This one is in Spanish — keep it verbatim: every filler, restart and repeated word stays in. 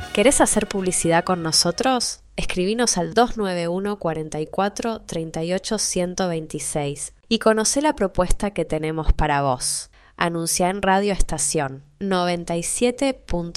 ¿Querés hacer publicidad con nosotros? Escribinos al dos nueve uno, cuarenta y cuatro, treinta y ocho, ciento veintiséis y conocé la propuesta que tenemos para vos. Anunciá en Radio Estación noventa y siete punto